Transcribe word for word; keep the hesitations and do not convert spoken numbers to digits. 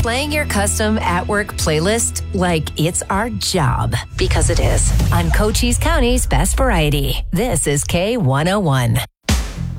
Playing your custom at-work playlist like it's our job. Because it is. On Cochise County's Best Variety. This is K one oh one.